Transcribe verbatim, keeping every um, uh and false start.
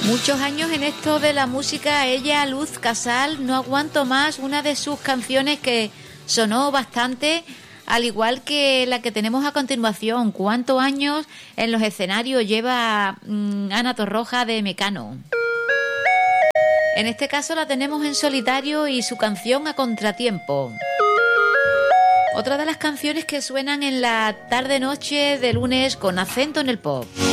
Muchos años en esto de la música, ella, Luz Casal, No aguanto más, una de sus canciones que sonó bastante, al igual que la que tenemos a continuación. ¿Cuántos años en los escenarios lleva mmm, Ana Torroja de Mecano? En este caso la tenemos en solitario y su canción A Contratiempo. Otra de las canciones que suenan en la tarde-noche de lunes con acento en el pop.